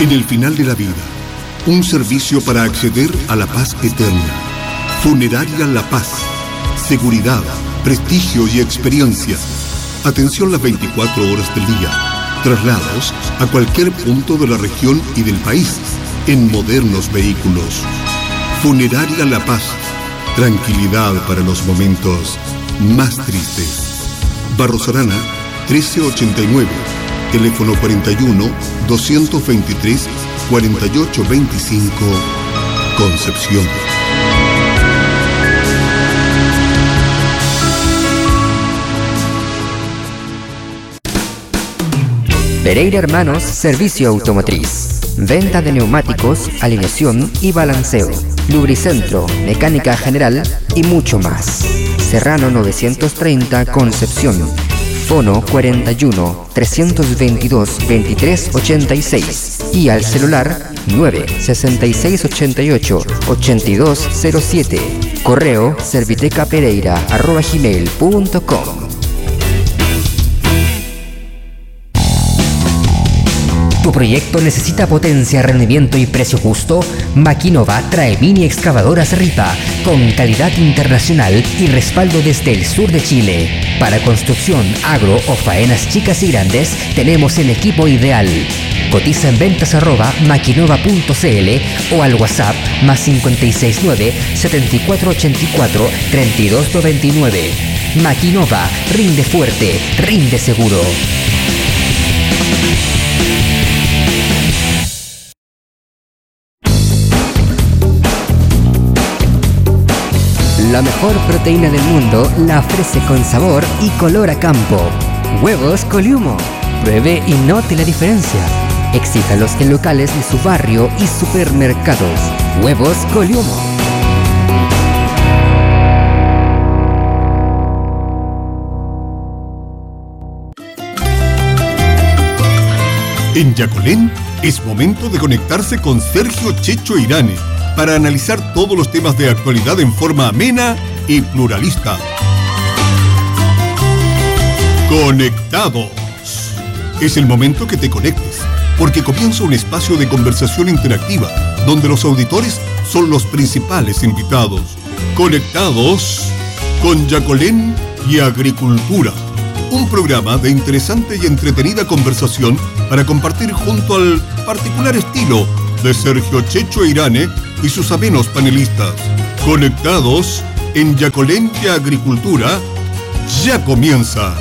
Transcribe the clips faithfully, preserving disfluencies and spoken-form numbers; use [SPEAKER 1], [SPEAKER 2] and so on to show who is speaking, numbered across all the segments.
[SPEAKER 1] En el final de la vida, un servicio para acceder a la paz eterna. Funeraria La Paz. Seguridad, prestigio y experiencia. Atención las veinticuatro horas del día. Traslados a cualquier punto de la región y del país en modernos vehículos. Funeraria La Paz. Tranquilidad para los momentos más tristes. Barros Arana, trece ochenta y nueve. Teléfono cuarenta y uno, doscientos veintitrés, cuarenta y ocho veinticinco, Concepción.
[SPEAKER 2] Pereira Hermanos, servicio automotriz. Venta de neumáticos, alineación y balanceo. Lubricentro, mecánica general y mucho más. Serrano novecientos treinta, Concepción. Fono cuarenta y uno, trescientos veintidós, veintitrés ochenta y seis y al celular nueve sesenta y seis ochenta y ocho, ochenta y dos cero siete. Correo servitecapereira arroba gmail punto com. ¿Tu proyecto necesita potencia, rendimiento y precio justo? Maquinova trae mini excavadoras Ripa con calidad internacional y respaldo desde el sur de Chile. Para construcción, agro o faenas chicas y grandes, tenemos el equipo ideal. Cotiza en ventas arroba maquinova punto cl o al WhatsApp más cinco seis nueve, siete cuatro ocho cuatro, tres dos nueve nueve. Maquinova, rinde fuerte, rinde seguro. La mejor proteína del mundo la ofrece con sabor y color a campo. Huevos Coliumo. Pruebe y note la diferencia. Exíjalos en locales de su barrio y supermercados. Huevos Coliumo.
[SPEAKER 1] En Yacolén es momento de conectarse con Sergio Checho Irane para analizar todos los temas de actualidad en forma amena y pluralista. Conectados. Es el momento que te conectes, porque comienza un espacio de conversación interactiva, donde los auditores son los principales invitados. Conectados con Yacolén y Agricultura. Un programa de interesante y entretenida conversación para compartir junto al particular estilo de Sergio Checho Irane y sus amenos panelistas. Conectados en Yacolén y Agricultura, ya comienza.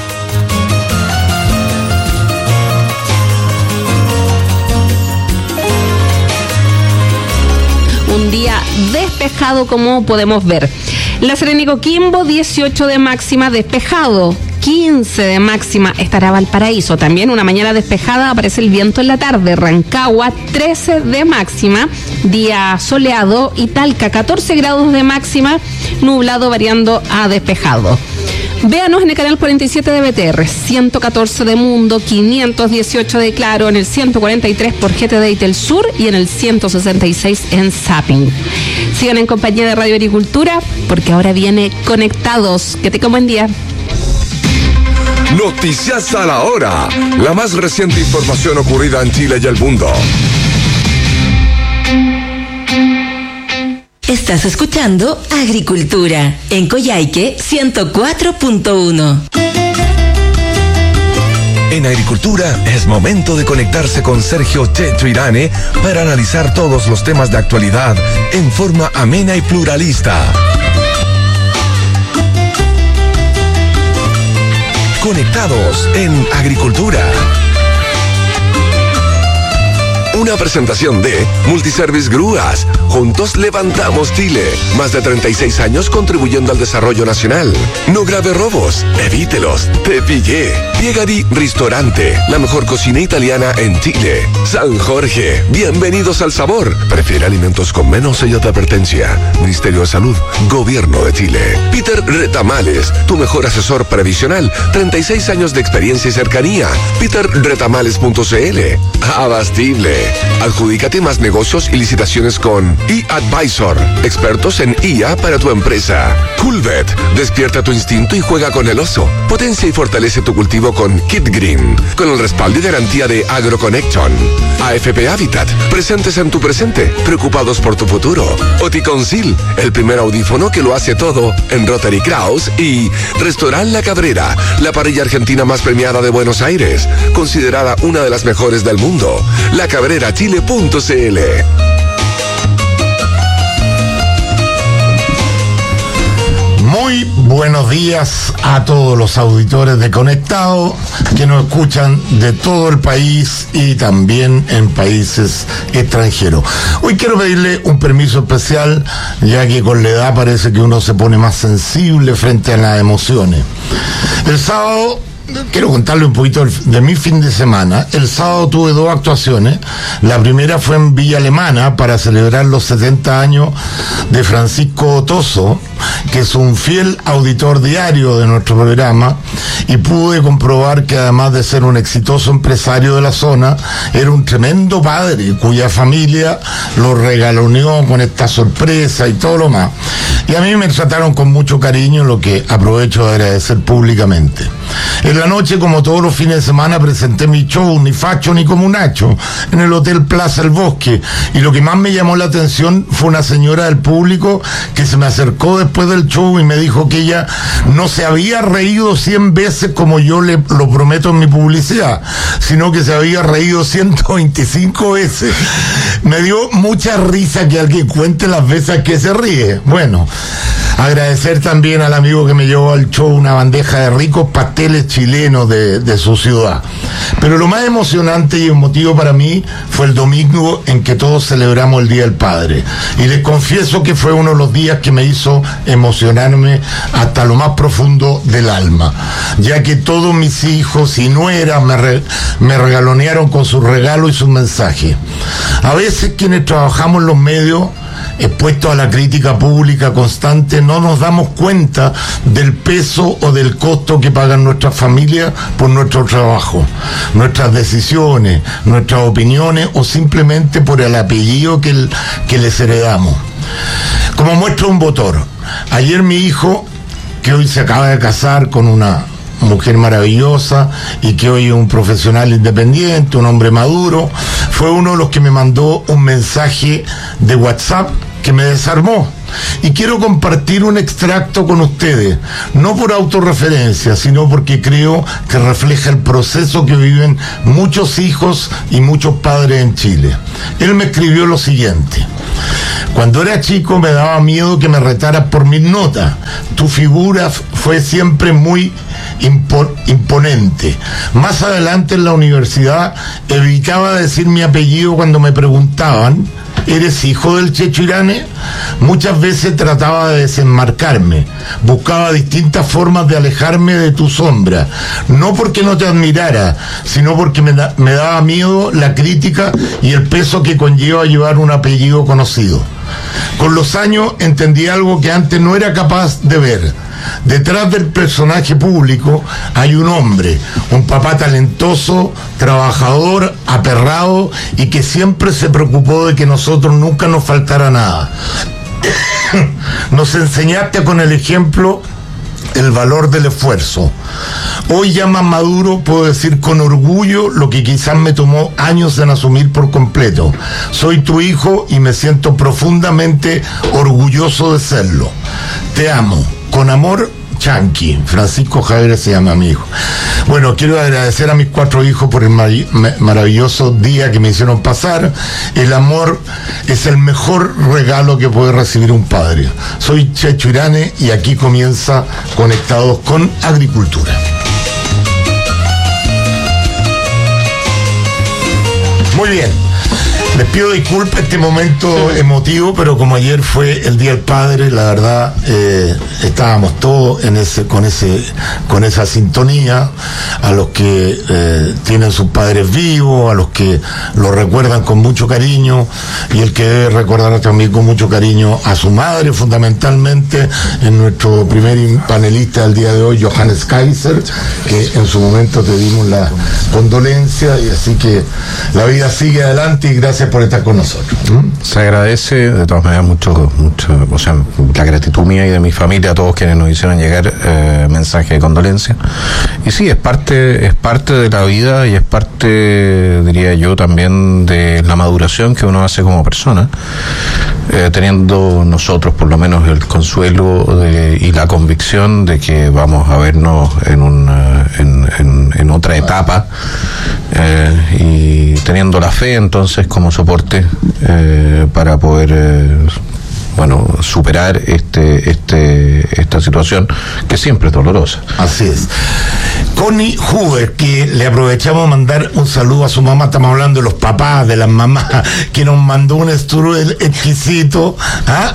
[SPEAKER 3] Un día despejado, como podemos ver. La Serena y Coquimbo, dieciocho de máxima, despejado. quince de máxima estará Valparaíso. También una mañana despejada, aparece el viento en la tarde. Rancagua, trece de máxima, día soleado. Y Talca, catorce grados de máxima, nublado variando a despejado. Véanos en el canal cuarenta y siete de B T R, ciento catorce de Mundo, quinientos dieciocho de Claro, en el ciento cuarenta y tres por G T D y Telsur y en el ciento sesenta y seis en Zapping. Sigan en compañía de Radio Agricultura, porque ahora viene Conectados. Que tengan buen día.
[SPEAKER 4] Noticias a la hora. La más reciente información ocurrida en Chile y el mundo.
[SPEAKER 5] Estás escuchando Agricultura en Coyhaique ciento cuatro punto uno.
[SPEAKER 4] En Agricultura es momento de conectarse con Sergio Checho Irane para analizar todos los temas de actualidad en forma amena y pluralista. Conectados en Agricultura. Una presentación de Multiservice Grúas. Juntos levantamos Chile. Más de treinta y seis años contribuyendo al desarrollo nacional. No grave robos. Evítelos. Te pillé. Piegari Ristorante. La mejor cocina italiana en Chile. San Jorge. Bienvenidos al sabor. Prefiere alimentos con menos sellos de advertencia. Ministerio de Salud. Gobierno de Chile. Peter Retamales. Tu mejor asesor previsional. treinta y seis años de experiencia y cercanía. peter retamales punto c l. Abastible. Adjudícate más negocios y licitaciones con eAdvisor, expertos en I A para tu empresa. Coolvet, despierta tu instinto y juega con el oso. Potencia y fortalece tu cultivo con Kit Green, con el respaldo y garantía de AgroConnection. A F P Habitat, presentes en tu presente, preocupados por tu futuro. Oticonsil, el primer audífono que lo hace todo en Rotary Kraus. Y Restaurant La Cabrera, la parrilla argentina más premiada de Buenos Aires, considerada una de las mejores del mundo. La Cabrera Chile punto c l.
[SPEAKER 6] Muy buenos días a todos los auditores de Conectado que nos escuchan de todo el país y también en países extranjeros. Hoy quiero pedirle un permiso especial, ya que con la edad parece que uno se pone más sensible frente a las emociones. El sábado, quiero contarle un poquito de mi fin de semana. El sábado tuve dos actuaciones. La primera fue en Villa Alemana para celebrar los setenta años de Francisco Otoso, que es un fiel auditor diario de nuestro programa, y pude comprobar que además de ser un exitoso empresario de la zona, era un tremendo padre cuya familia lo regaloneó con esta sorpresa y todo lo más. Y a mí me trataron con mucho cariño, lo que aprovecho de agradecer públicamente. En la noche, como todos los fines de semana, presenté mi show, ni facho ni como un hacho, en el Hotel Plaza El Bosque, y lo que más me llamó la atención fue una señora del público que se me acercó después del show y me dijo que ella no se había reído cien veces como yo le lo prometo en mi publicidad, sino que se había reído ciento veinticinco veces. Me dio mucha risa que alguien cuente las veces que se ríe. Bueno, agradecer también al amigo que me llevó al show una bandeja de ricos pasteles chilenos de, de su ciudad. Pero lo más emocionante y emotivo para mí fue el domingo en que todos celebramos el Día del Padre. Y les confieso que fue uno de los días que me hizo emocionarme hasta lo más profundo del alma, ya que todos mis hijos y nueras me, re, me regalonearon con sus regalos y sus mensajes. A veces quienes trabajamos en los medios, expuestos a la crítica pública constante, no nos damos cuenta del peso o del costo que pagan nuestras familias por nuestro trabajo, nuestras decisiones, nuestras opiniones o simplemente por el apellido que, el, que les heredamos. Como muestra un botón, ayer mi hijo, que hoy se acaba de casar con una mujer maravillosa y que hoy es un profesional independiente, un hombre maduro, fue uno de los que me mandó un mensaje de WhatsApp que me desarmó. Y quiero compartir un extracto con ustedes, no por autorreferencia, sino porque creo que refleja el proceso que viven muchos hijos y muchos padres en Chile. Él me escribió lo siguiente: cuando era chico me daba miedo que me retaras por mis notas. Tu figura fue siempre muy impo- imponente. Más adelante en la universidad evitaba decir mi apellido cuando me preguntaban: ¿eres hijo del Checho Irane? Muchas veces trataba de desenmarcarme, buscaba distintas formas de alejarme de tu sombra, no porque no te admirara, sino porque me, da, me daba miedo la crítica y el peso que conlleva llevar un apellido conocido. Con los años entendí algo que antes no era capaz de ver. Detrás del personaje público hay un hombre, un papá talentoso, trabajador, aperrado y que siempre se preocupó de que nosotros nunca nos faltara nada. Nos enseñaste con el ejemplo el valor del esfuerzo. Hoy ya más maduro puedo decir con orgullo lo que quizás me tomó años en asumir por completo. Soy tu hijo y me siento profundamente orgulloso de serlo. Te amo. Con amor, Chanqui. Francisco Javier se llama mi hijo. Bueno, quiero agradecer a mis cuatro hijos por el mar maravilloso día que me hicieron pasar. El amor es el mejor regalo que puede recibir un padre. Soy Checho Irane y aquí comienza Conectados con Agricultura. Muy bien. Les pido disculpas este momento emotivo, pero como ayer fue el Día del Padre, la verdad eh, estábamos todos en ese, con ese, con esa sintonía, a los que eh, tienen sus padres vivos, a los que lo recuerdan con mucho cariño, y el que debe recordar también con mucho cariño a su madre, fundamentalmente, en nuestro primer panelista del día de hoy, Johannes Kaiser, que en su momento te dimos la condolencia, y así que la vida sigue adelante, y gracias por estar con nosotros. ¿Mm?
[SPEAKER 7] Se agradece de todas maneras mucho, mucho, o sea, la gratitud mía y de mi familia, a todos quienes nos hicieron llegar eh, mensaje de condolencia. Y sí, es parte, es parte de la vida, y es parte, diría yo, también de la maduración que uno hace como persona, eh, teniendo nosotros por lo menos el consuelo de, y la convicción de que vamos a vernos en una, en, en, en otra etapa, eh, y teniendo la fe entonces como soporte eh, para poder eh, bueno, superar este, este, esta situación que siempre es dolorosa.
[SPEAKER 6] Así es. Connie Huber, que le aprovechamos a mandar un saludo a su mamá, estamos hablando de los papás, de las mamás, que nos mandó un strudel exquisito. ¿Ah?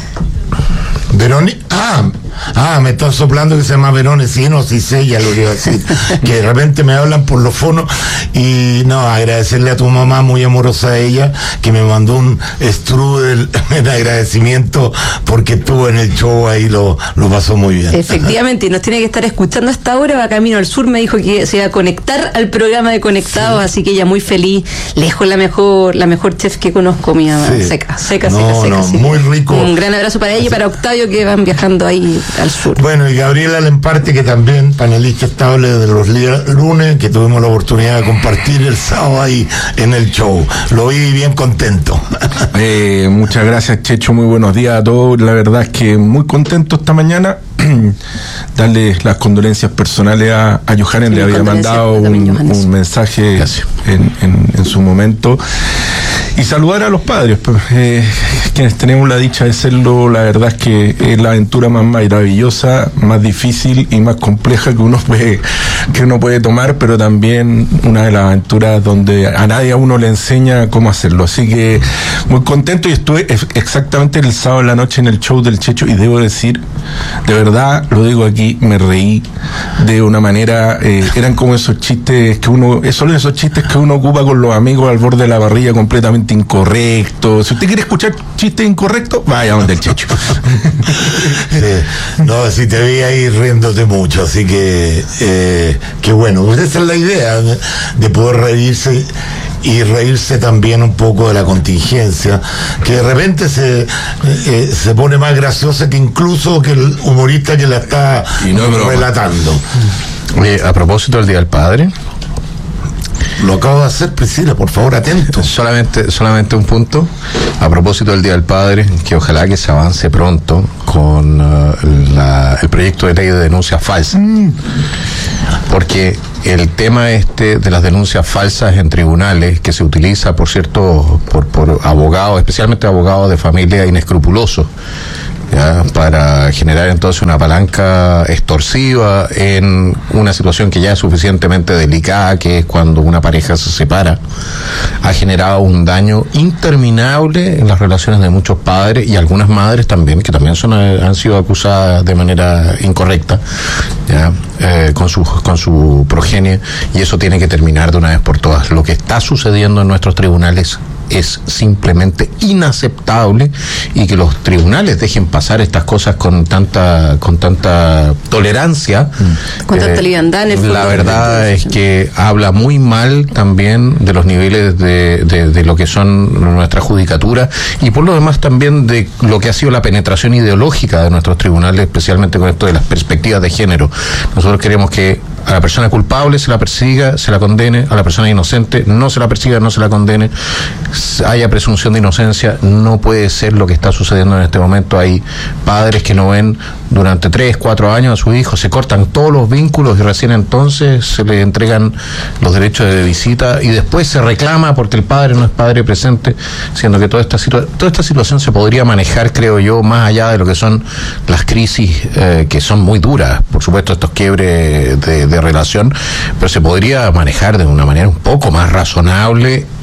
[SPEAKER 6] Verónica, ah, ah, me están soplando que se llama Verónica, sí, no, sí sé, ya lo que iba a decir, que de repente me hablan por los fonos, y no, agradecerle a tu mamá, muy amorosa ella, que me mandó un strudel en agradecimiento, porque estuvo en el show ahí, lo, lo pasó muy bien.
[SPEAKER 8] Efectivamente, y nos tiene que estar escuchando hasta ahora, va camino al sur, me dijo que se iba a conectar al programa de Conectados, sí. Así que ella muy feliz, lejos la mejor, la mejor chef que conozco, mi mamá, sí. seca, seca,
[SPEAKER 6] no,
[SPEAKER 8] seca, seca.
[SPEAKER 6] No,
[SPEAKER 8] seca.
[SPEAKER 6] Muy rico.
[SPEAKER 8] Un gran abrazo para ella y para Octavio, que van viajando ahí al sur.
[SPEAKER 6] Bueno, y Gabriela Lemparte, que también panelista estable de los lunes, que tuvimos la oportunidad de compartir el sábado ahí en el show. Lo vi bien contento.
[SPEAKER 9] Eh, muchas gracias, Checho, muy buenos días a todos. La verdad es que muy contento esta mañana. Darle las condolencias personales a, a Johannes, sí, le había mandado un, un mensaje en, en, en su momento. Y saludar a los padres, pues, eh, quienes tenemos la dicha de serlo. La verdad es que es la aventura más maravillosa, más difícil y más compleja que uno puede, que uno puede tomar, pero también una de las aventuras donde a nadie a uno le enseña cómo hacerlo. Así que muy contento, y estuve exactamente el sábado en la noche en el show del Checho, y debo decir, de verdad, lo digo aquí, me reí de una manera, eh, eran como esos chistes que uno, son esos chistes que uno ocupa con los amigos al borde de la parrilla, completamente incorrecto. Si usted quiere escuchar chistes incorrectos, vaya donde el Checho.
[SPEAKER 6] Sí, no, si te vi ahí riéndote mucho, así que eh, qué bueno. Pues esa es la idea, de, de poder reírse, y reírse también un poco de la contingencia, que de repente se eh, se pone más graciosa que incluso que el humorista que la está no relatando.
[SPEAKER 7] Eh, a propósito del Día del Padre,
[SPEAKER 6] lo acabo de hacer, Priscila, por favor, atento.
[SPEAKER 7] Solamente, solamente un punto. A propósito del Día del Padre, que ojalá que se avance pronto con uh, la, el proyecto de ley de denuncias falsas. Mm. Porque el tema este de las denuncias falsas en tribunales, que se utiliza, por cierto, por, por abogados, especialmente abogados de familia inescrupulosos, ¿ya? Para generar entonces una palanca extorsiva en una situación que ya es suficientemente delicada, que es cuando una pareja se separa, ha generado un daño interminable en las relaciones de muchos padres y algunas madres también, que también son, han sido acusadas de manera incorrecta, ¿ya? Eh, con su con su progenie, y eso tiene que terminar de una vez por todas. Lo que está sucediendo en nuestros tribunales es simplemente inaceptable, y que los tribunales dejen pasar estas cosas con tanta con tanta tolerancia,
[SPEAKER 8] con eh, tanta liviandad en el fondo.
[SPEAKER 7] La verdad es que habla muy mal también de los niveles de, de, de lo que son nuestra judicatura, y por lo demás también de lo que ha sido la penetración ideológica de nuestros tribunales, especialmente con esto de las perspectivas de género. Nosotros queremos que a la persona culpable se la persiga, se la condene, a la persona inocente no se la persiga, no se la condene, haya presunción de inocencia. No puede ser lo que está sucediendo en este momento. Hay padres que no ven durante tres, cuatro años a sus hijos, se cortan todos los vínculos y recién entonces se le entregan los derechos de visita, y después se reclama porque el padre no es padre presente, siendo que toda esta, situa- toda esta situación se podría manejar, creo yo, más allá de lo que son las crisis, eh, que son muy duras, por supuesto, estos quiebres de, de relación, pero se podría manejar de una manera un poco más razonable,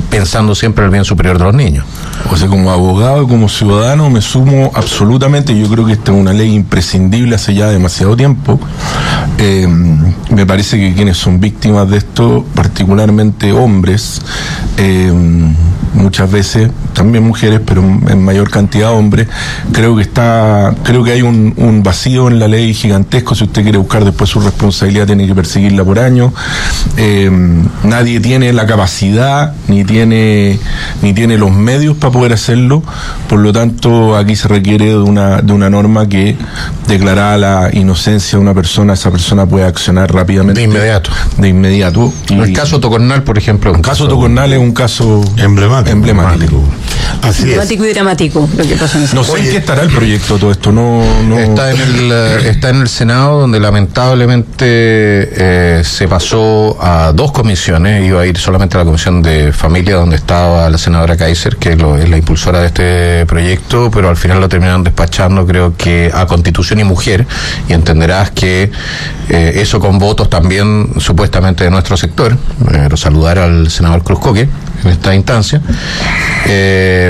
[SPEAKER 7] pensando siempre en el bien superior de los niños.
[SPEAKER 9] O sea, como abogado y como ciudadano me sumo absolutamente. Yo creo que esta es una ley imprescindible hace ya demasiado tiempo. Eh, me parece que quienes son víctimas de esto, particularmente hombres, eh, muchas veces también mujeres, pero en mayor cantidad hombres, creo que está, creo que hay un, un vacío en la ley gigantesco. Si usted quiere buscar después su responsabilidad, tiene que perseguirla por años. Eh, nadie tiene la capacidad ni tiene ni tiene los medios para poder hacerlo. Por lo tanto, aquí se requiere de una de una norma que, declarada la inocencia de una persona, esa persona puede accionar rápidamente,
[SPEAKER 7] de inmediato
[SPEAKER 9] de inmediato
[SPEAKER 7] y el caso Tocornal, por ejemplo,
[SPEAKER 9] el caso Tocornal es un caso emblemático, emblemático.
[SPEAKER 8] Así emblemático es. Y dramático lo que pasa en ese
[SPEAKER 9] no sé en qué estará el proyecto todo esto. No, no
[SPEAKER 7] está en el está en el Senado, donde lamentablemente eh, se pasó a dos comisiones. Iba a ir solamente a la comisión de familia, donde estaba la senadora Kaiser, que lo, es la impulsora de este proyecto, pero al final lo terminaron despachando, creo que a Constitución y Mujer, y entenderás que eh, eso con votos también supuestamente de nuestro sector. Quiero saludar al senador Cruzcoque en esta instancia, eh,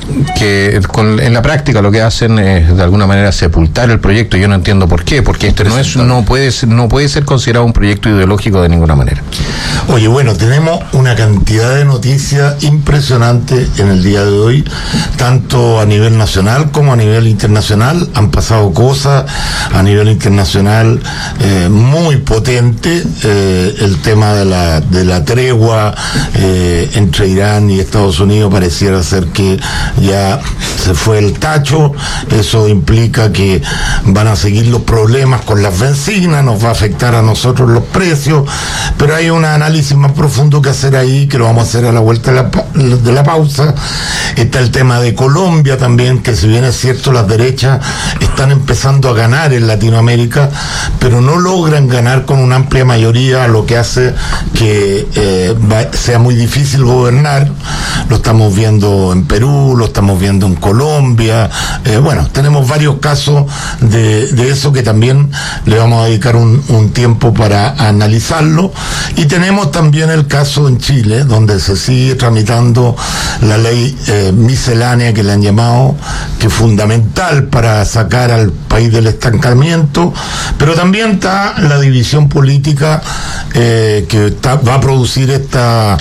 [SPEAKER 7] que con, en la práctica lo que hacen es de alguna manera sepultar el proyecto. Yo no entiendo por qué, porque este no es no puede no puede ser considerado un proyecto ideológico de ninguna manera.
[SPEAKER 6] Oye, bueno, tenemos una cantidad de noticias impresionantes en el día de hoy, tanto a nivel nacional como a nivel internacional. Han pasado cosas a nivel internacional eh, muy potentes, eh, el tema de la de la tregua eh, entre Irán y Estados Unidos pareciera ser que ya se fue el tacho. Eso implica que van a seguir los problemas con las bencinas, nos va a afectar a nosotros los precios, pero hay un análisis más profundo que hacer ahí, que lo vamos a hacer a la vuelta de la, de la pausa. Está el tema de Colombia también, que si bien es cierto las derechas están empezando a ganar en Latinoamérica, pero no logran ganar con una amplia mayoría, lo que hace que eh, va, sea muy difícil gobernar. Lo estamos viendo en Perú, lo estamos viendo en Colombia. Eh, bueno, tenemos varios casos de, de eso que también le vamos a dedicar un, un tiempo para analizarlo. Y tenemos también el caso en Chile, donde se sigue tramitando la ley eh, miscelánea, que le han llamado, que es fundamental para sacar al país del estancamiento, pero también está la división política eh, que está, va a producir esta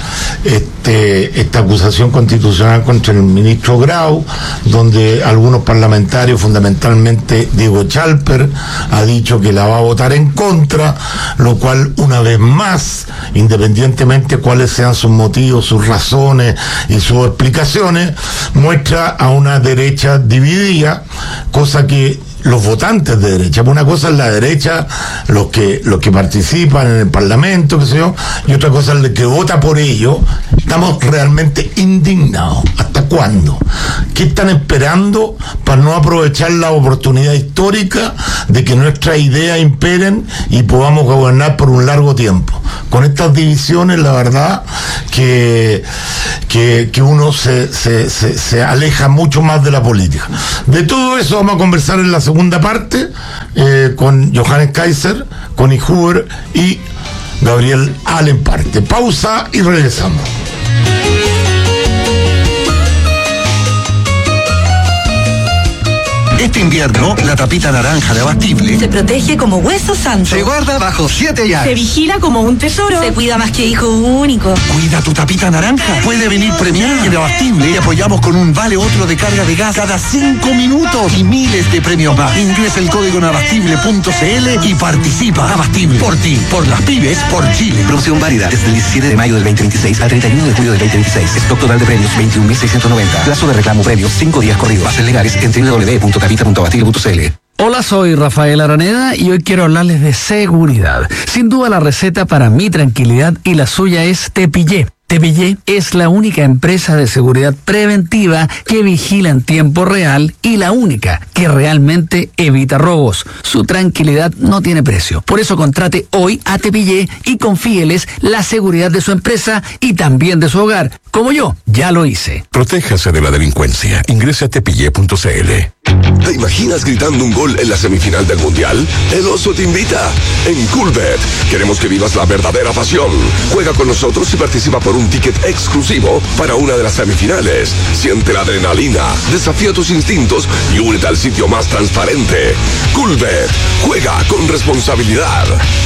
[SPEAKER 6] este, esta acusación constitucional contra el ministro Grau, donde algunos parlamentarios, fundamentalmente Diego Chalper, ha dicho que la va a votar en contra, lo cual, una vez más, independientemente cuáles sean sus motivos, sus razones y sus explicaciones, muestra a una derecha dividida, cosa que los votantes de derecha, una cosa es la derecha, los que los que participan en el Parlamento, qué sé yo, y otra cosa es el que vota por ello. Estamos realmente indignados. ¿Hasta cuándo? ¿Qué están esperando para no aprovechar la oportunidad histórica de que nuestras ideas imperen y podamos gobernar por un largo tiempo? Con estas divisiones, la verdad que que, que uno se, se, se, se aleja mucho más de la política. De todo eso vamos a conversar en la segunda parte eh, con Johannes Kaiser, Connie Huber y Gabriel Alemparte. Pausa y regresamos.
[SPEAKER 10] Este invierno, la tapita naranja de Abastible
[SPEAKER 5] se protege como hueso santo.
[SPEAKER 10] Se guarda bajo siete llaves.
[SPEAKER 5] Se vigila como un tesoro. Se cuida más que hijo único.
[SPEAKER 10] Cuida tu tapita naranja. Puede venir premiada. En Abastible te apoyamos con un vale otro de carga de gas cada cinco minutos y miles de premios más. Ingresa el código en abastible punto c l y participa. Abastible. Por ti, por las pymes, por Chile.
[SPEAKER 11] Promoción válida desde el diecisiete de mayo del veinte veintiséis al treinta y uno de julio del veinte veintiséis. Stock total de premios veintiún mil seiscientos noventa. Plazo de reclamo premios cinco días corridos. Bases legales en doble u doble u doble u punto capita punto abastible punto c l.
[SPEAKER 12] Hola, soy Rafael Araneda y hoy quiero hablarles de seguridad. Sin duda la receta para mi tranquilidad y la suya es Tepillé. Tepillé es la única empresa de seguridad preventiva que vigila en tiempo real y la única que realmente evita robos. Su tranquilidad no tiene precio. Por eso contrate hoy a Tepillé y confíeles la seguridad de su empresa y también de su hogar. Como yo, ya lo hice.
[SPEAKER 4] Protéjase de la delincuencia. Ingrese a tepillé punto c l. ¿Te imaginas gritando un gol en la semifinal del Mundial? El Oso te invita. En Coolbet queremos que vivas la verdadera pasión. Juega con nosotros y participa por un ticket exclusivo para una de las semifinales. Siente la adrenalina, desafía tus instintos y únete al sitio más transparente. Culver, juega con responsabilidad.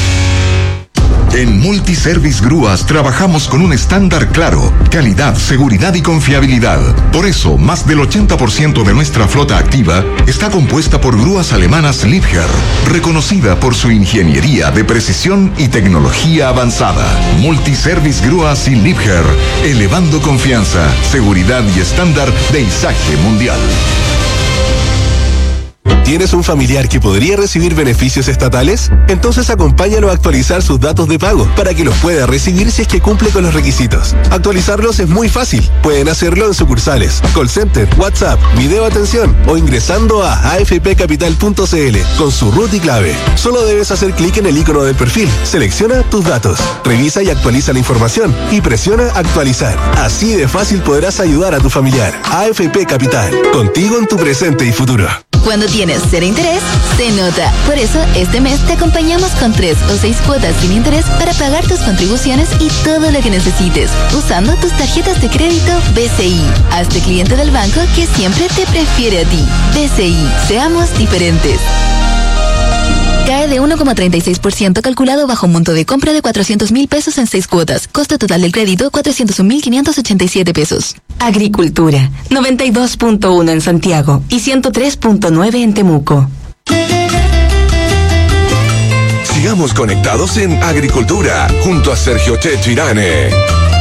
[SPEAKER 13] En Multiservice Grúas trabajamos con un estándar claro, calidad, seguridad y confiabilidad. Por eso, más del ochenta por ciento de nuestra flota activa está compuesta por grúas alemanas Liebherr, reconocida por su ingeniería de precisión y tecnología avanzada. Multiservice Grúas y Liebherr, elevando confianza, seguridad y estándar de izaje mundial.
[SPEAKER 14] ¿Tienes un familiar que podría recibir beneficios estatales? Entonces acompáñalo a actualizar sus datos de pago para que los pueda recibir si es que cumple con los requisitos. Actualizarlos es muy fácil. Pueden hacerlo en sucursales, call center, WhatsApp, video atención o ingresando a a f p capital punto c l con su root y clave. Solo debes hacer clic en el icono del perfil, selecciona tus datos, revisa y actualiza la información y presiona actualizar. Así de fácil podrás ayudar a tu familiar. A F P Capital, contigo en tu presente y futuro.
[SPEAKER 15] Cuando tienes cero interés, se nota. Por eso, este mes te acompañamos con tres o seis cuotas sin interés para pagar tus contribuciones y todo lo que necesites, usando tus tarjetas de crédito B C I. Hazte cliente del banco que siempre te prefiere a ti. B C I, seamos diferentes. Cae de uno coma treinta y seis por ciento calculado bajo un monto de compra de cuatrocientos mil pesos en seis cuotas. Costo total del crédito, cuatrocientos un mil quinientos ochenta y siete pesos.
[SPEAKER 5] Agricultura, noventa y dos punto uno en Santiago y ciento tres punto nueve en Temuco.
[SPEAKER 4] Sigamos conectados en Agricultura, junto a Sergio Checho Irane.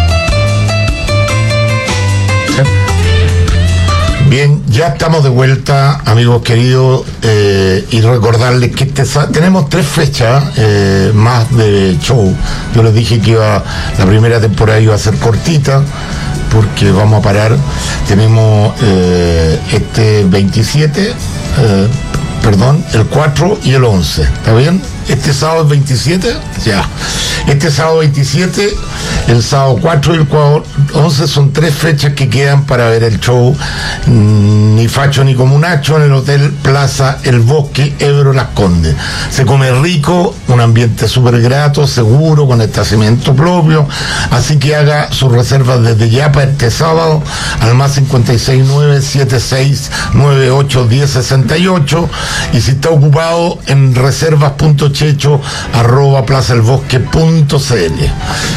[SPEAKER 6] Bien, ya estamos de vuelta, amigos queridos, eh, y recordarles que este, tenemos tres fechas eh, más de show. Yo les dije que iba la primera temporada iba a ser cortita, porque vamos a parar. Tenemos eh, este veintisiete, eh, perdón, el cuatro y el once, ¿está bien? Este sábado es veintisiete, ya. Este sábado veintisiete, el sábado cuatro y el once son tres fechas que quedan para ver el show mmm, Ni Facho ni Comunacho en el Hotel Plaza El Bosque, Ebro Las Condes. Se come rico, un ambiente súper grato, seguro, con estacionamiento propio, así que haga sus reservas desde ya para este sábado al más cincuenta y seis nueve siete seis nueve ocho diez sesenta y ocho, y si está ocupado en reservas punto checho arroba plazaelbosque punto c l.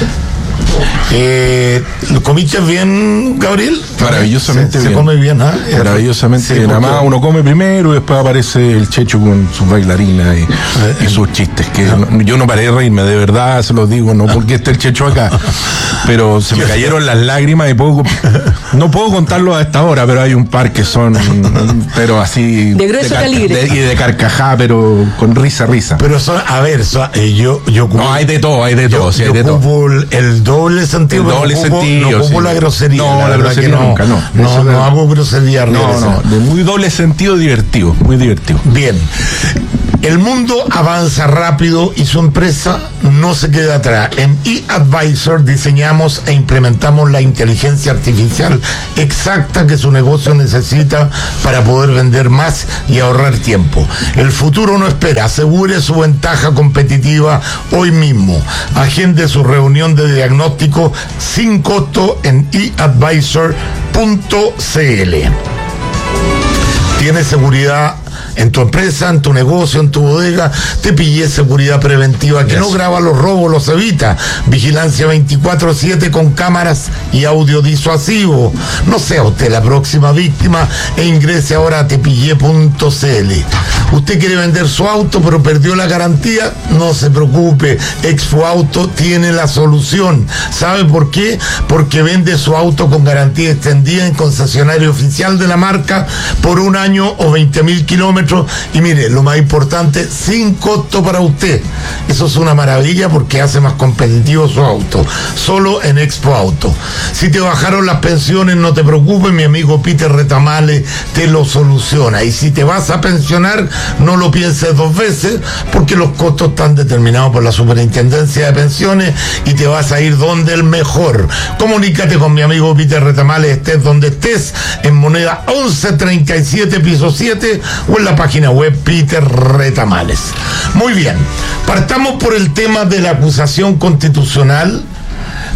[SPEAKER 6] Eh, ¿Lo comiste bien, Gabriel?
[SPEAKER 9] Maravillosamente
[SPEAKER 6] se,
[SPEAKER 9] bien.
[SPEAKER 6] Se come bien, ¿ah? ¿eh?
[SPEAKER 9] Maravillosamente
[SPEAKER 6] sí,
[SPEAKER 9] bien.
[SPEAKER 6] porque...
[SPEAKER 9] Además, uno come primero y después aparece el Checho con sus bailarinas y, eh, y sus chistes. Que no. No, yo no paré de reírme, de verdad, se los digo, no porque esté el Checho acá. Pero se me cayeron las lágrimas y puedo, no puedo contarlo a esta hora, pero hay un par que son, pero así.
[SPEAKER 8] De grueso
[SPEAKER 9] de car-
[SPEAKER 8] calibre.
[SPEAKER 9] De, y de carcajá, pero con risa, risa.
[SPEAKER 6] Pero son, a ver, son, eh, yo, yo ocupo,
[SPEAKER 9] no, hay de todo, hay de
[SPEAKER 6] yo,
[SPEAKER 9] todo, sí, hay
[SPEAKER 6] yo
[SPEAKER 9] de todo.
[SPEAKER 6] ocupo el, el doble sentido.
[SPEAKER 9] El doble
[SPEAKER 6] no ocupo,
[SPEAKER 9] sentido.
[SPEAKER 6] No ocupo
[SPEAKER 9] sí.
[SPEAKER 6] la grosería.
[SPEAKER 9] No,
[SPEAKER 6] la,
[SPEAKER 9] la grosería
[SPEAKER 6] que no,
[SPEAKER 9] nunca, no.
[SPEAKER 6] No, no, no hago grosería.
[SPEAKER 9] No, no, de muy doble sentido divertido, muy divertido.
[SPEAKER 6] Bien. El mundo avanza rápido y su empresa no se queda atrás. En eAdvisor diseñamos e implementamos la inteligencia artificial exacta que su negocio necesita para poder vender más y ahorrar tiempo. El futuro no espera. Asegure su ventaja competitiva hoy mismo. Agende su reunión de diagnóstico sin costo en e advisor punto c l. ¿Tienes seguridad en tu empresa, en tu negocio, en tu bodega? Te pillé seguridad preventiva que yes. no graba los robos, los evita. Vigilancia veinticuatro siete con cámaras y audio disuasivo. No sea usted la próxima víctima e ingrese ahora a tepillé punto c l. ¿Usted quiere vender su auto pero perdió la garantía? No se preocupe, Expo Auto tiene la solución. ¿Sabe por qué? Porque vende su auto con garantía extendida en concesionario oficial de la marca por un año o veinte mil kilómetros. Y mire, lo más importante, sin costo para usted. Eso es una maravilla porque hace más competitivo su auto. Solo en Expo Auto. Si te bajaron las pensiones, no te preocupes, mi amigo Peter Retamale te lo soluciona. Y si te vas a pensionar, no lo pienses dos veces, porque los costos están determinados por la Superintendencia de Pensiones y te vas a ir donde el mejor. Comunícate con mi amigo Peter Retamale, estés donde estés, en Moneda once treinta y siete, piso siete, o en la página web Peter Retamales. Muy bien, partamos por el tema de la acusación constitucional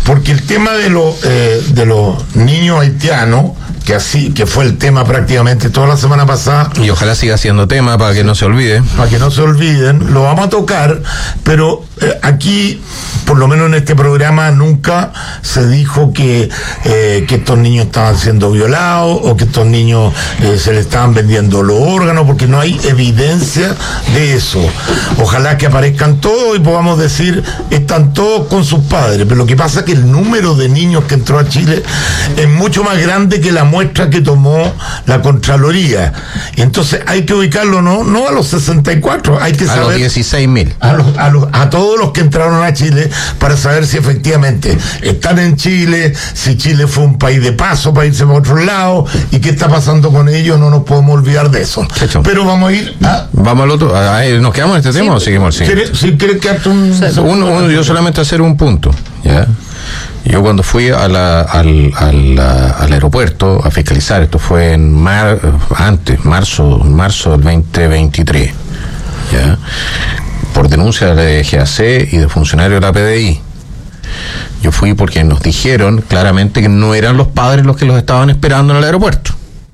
[SPEAKER 6] porque el tema de, lo, eh, de los niños haitianos, que así que fue el tema prácticamente toda la semana pasada,
[SPEAKER 7] y ojalá siga siendo tema para que no se olvide,
[SPEAKER 6] para que no se olviden, lo vamos a tocar, pero eh, aquí, por lo menos en este programa, nunca se dijo que, eh, que estos niños estaban siendo violados o que estos niños eh, se les estaban vendiendo los órganos, porque no hay evidencia de eso. Ojalá que aparezcan todos y podamos decir, están todos con sus padres, pero lo que pasa es que el número de niños que entró a Chile es mucho más grande que la muestra que tomó la Contraloría. Y entonces hay que ubicarlo no, no a los sesenta y cuatro, hay que
[SPEAKER 7] a
[SPEAKER 6] saber...
[SPEAKER 7] los dieciséis mil.
[SPEAKER 6] A, los, a, los, a todos los que entraron a Chile para saber si efectivamente están en Chile, si Chile fue un país de paso para irse para otro lado y qué está pasando con ellos, no nos podemos olvidar de eso.
[SPEAKER 7] Hecho.
[SPEAKER 6] Pero vamos a ir a...
[SPEAKER 7] Vamos al otro. A, a, ¿Nos quedamos en este sí, tema o seguimos al siguiente?
[SPEAKER 6] Si quieres quedarte un...
[SPEAKER 7] Uno, uno, yo solamente hacer un punto, ¿ya? Yo cuando fui a la, al, al, al aeropuerto a fiscalizar, esto fue en mar, antes, marzo, marzo del veinte veintitrés, ¿ya? Por denuncia de G A C y de funcionarios de la P D I. Yo fui porque nos dijeron claramente que no eran los padres los que los estaban esperando en el aeropuerto.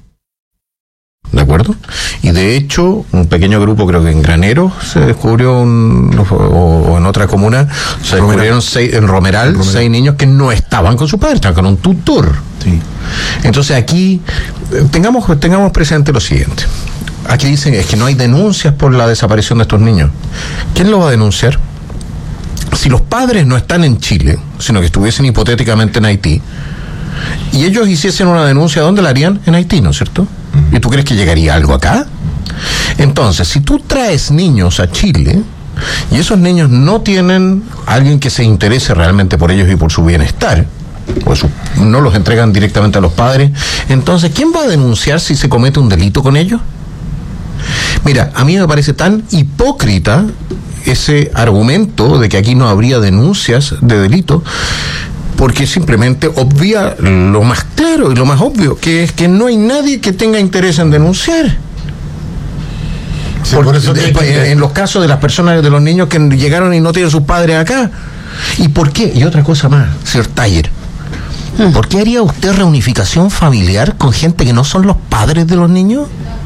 [SPEAKER 7] ¿De acuerdo? Y de hecho, un pequeño grupo, creo que en Granero, se descubrió, un, o, o en otra comuna, se Romeral. descubrieron seis, en Romeral, en Romeral, seis niños que no estaban con su padre, estaban con un tutor.
[SPEAKER 9] Sí.
[SPEAKER 7] Entonces aquí, tengamos, tengamos presente lo siguiente. Aquí dicen es que no hay denuncias por la desaparición de estos niños. ¿Quién lo va a denunciar? Si los padres no están en Chile, sino que estuviesen hipotéticamente en Haití, y ellos hiciesen una denuncia, ¿dónde la harían? En Haití, ¿no es cierto? ¿Y tú crees que llegaría algo acá? Entonces, si tú traes niños a Chile y esos niños no tienen alguien que se interese realmente por ellos y por su bienestar, pues no los entregan directamente a los padres, entonces, ¿quién va a denunciar si se comete un delito con ellos? Mira, a mí me parece tan hipócrita ese argumento de que aquí no habría denuncias de delito, porque simplemente obvia lo más claro y lo más obvio, que es que no hay nadie que tenga interés en denunciar.
[SPEAKER 6] Sí,
[SPEAKER 7] por,
[SPEAKER 6] por eso
[SPEAKER 7] de,
[SPEAKER 6] que...
[SPEAKER 7] en los casos de las personas, de los niños que llegaron y no tienen sus padres acá. ¿Y por qué? Y otra cosa más, señor Taller, ¿por qué haría usted reunificación familiar con gente que no son los padres de los niños?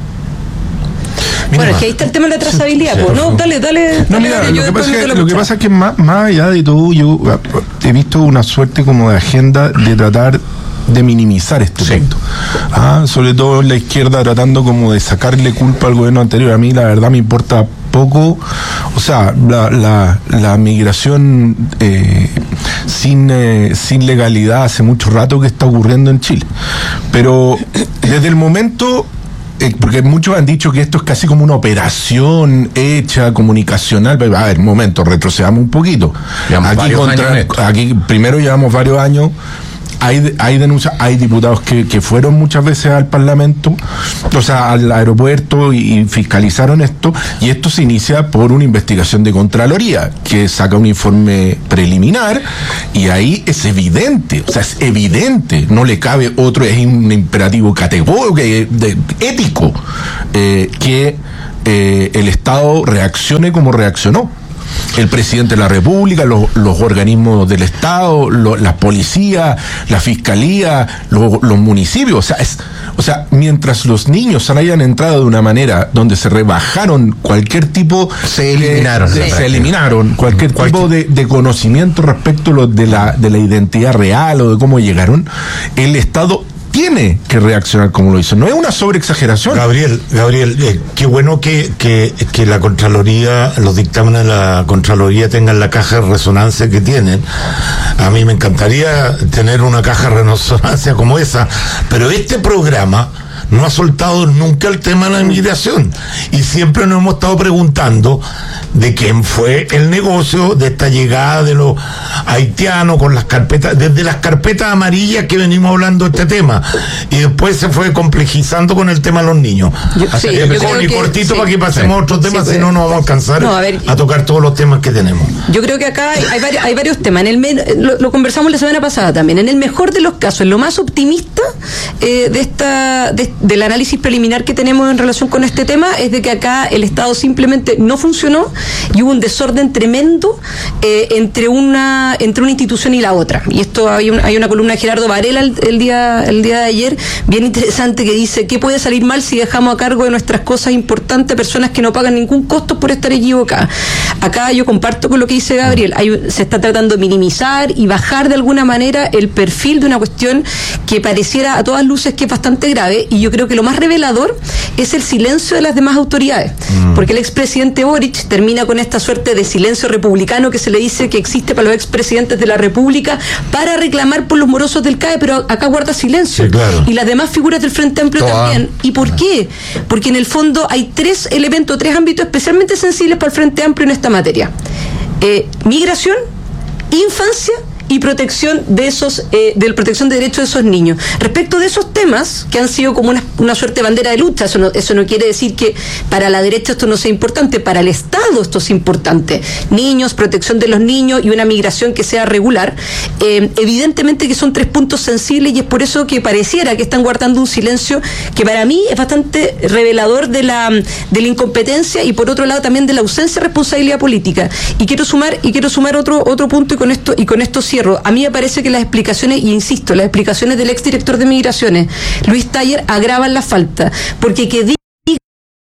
[SPEAKER 8] Mira, bueno, es que ahí está el tema de la trazabilidad, sí, pues, no, dale, dale.
[SPEAKER 9] No,
[SPEAKER 8] dale,
[SPEAKER 9] mira,
[SPEAKER 8] dale,
[SPEAKER 9] lo, que pasa, que,
[SPEAKER 8] lo,
[SPEAKER 9] lo que pasa es que más, más allá de todo, yo he visto una suerte como de agenda de tratar de minimizar este sí. punto. Ah, sobre todo la izquierda tratando como de sacarle culpa al gobierno anterior. A mí la verdad me importa poco, o sea, la, la, la migración eh, sin, eh, sin legalidad hace mucho rato que está ocurriendo en Chile. Pero desde el momento... Eh, porque muchos han dicho que esto es casi como una operación hecha, comunicacional. A ver, un momento, retrocedamos un poquito. Aquí, contra, aquí primero llevamos varios años. Hay, hay denuncias, hay diputados que, que fueron muchas veces al Parlamento, o sea, al aeropuerto y, y fiscalizaron esto, y esto se inicia por una investigación de Contraloría, que saca un informe preliminar, y ahí es evidente, o sea, es evidente, no le cabe otro, es un imperativo categórico, de, de, ético, eh, que eh, el Estado reaccione como reaccionó. El presidente de la República, los, los organismos del Estado, lo, la policía, la fiscalía, lo, los municipios, o sea, es, o sea, mientras los niños hayan entrado de una manera donde se rebajaron cualquier tipo,
[SPEAKER 7] se eliminaron,
[SPEAKER 9] de, de, se eliminaron cualquier, cualquier tipo de, de conocimiento respecto lo de la de la identidad real o de cómo llegaron, el Estado tiene que reaccionar como lo hizo. No es una sobreexageración.
[SPEAKER 6] Gabriel, Gabriel, eh, qué bueno que, que, que la Contraloría, los dictámenes de la Contraloría tengan la caja de resonancia que tienen. A mí me encantaría tener una caja de resonancia como esa, pero este programa no ha soltado nunca el tema de la inmigración y siempre nos hemos estado preguntando de quién fue el negocio de esta llegada de los haitianos con las carpetas, desde las carpetas amarillas que venimos hablando de este tema, y después se fue complejizando con el tema de los niños. Yo, Así sí, que mejor y cortito sí, para que pasemos sí, a otros temas, sí, si no nos vamos a alcanzar no, a, ver, a tocar todos los temas que tenemos.
[SPEAKER 8] Yo creo que acá hay, hay, varios, hay varios temas. En el lo, lo conversamos la semana pasada también. En el mejor de los casos, en lo más optimista eh, de esta de del análisis preliminar que tenemos en relación con este tema es de que acá el Estado simplemente no funcionó y hubo un desorden tremendo eh, entre una entre una institución y la otra. Y esto hay, un, hay una columna de Gerardo Varela el, el día el día de ayer bien interesante que dice ¿qué puede salir mal si dejamos a cargo de nuestras cosas importantes a personas que no pagan ningún costo por estar equivocadas? Acá yo comparto con lo que dice Gabriel, hay, se está tratando de minimizar y bajar de alguna manera el perfil de una cuestión que pareciera a todas luces que es bastante grave, y yo creo que lo más revelador es el silencio de las demás autoridades, mm. porque el expresidente Boric termina con esta suerte de silencio republicano que se le dice que existe para los expresidentes de la República para reclamar por los morosos del C A E, pero acá guarda silencio. Sí, claro. Y las demás figuras del Frente Amplio Toda. también. ¿Y por qué? Porque en el fondo hay tres elementos, tres ámbitos especialmente sensibles para el Frente Amplio en esta materia. Eh, migración, infancia y protección de esos, eh, de la protección de derechos de esos niños. Respecto de esos temas, que han sido como una, una suerte de bandera de lucha, eso no, eso no quiere decir que para la derecha esto no sea importante, para el Estado esto es importante. Niños, protección de los niños y una migración que sea regular. Eh, evidentemente que son tres puntos sensibles y es por eso que pareciera que están guardando un silencio que para mí es bastante revelador de la, de la incompetencia y por otro lado también de la ausencia de responsabilidad política. Y quiero sumar, y quiero sumar otro, otro punto y con esto, y con esto sí. A mí me parece que las explicaciones, y insisto, las explicaciones del exdirector de Migraciones, Luis Taller, agravan la falta, porque que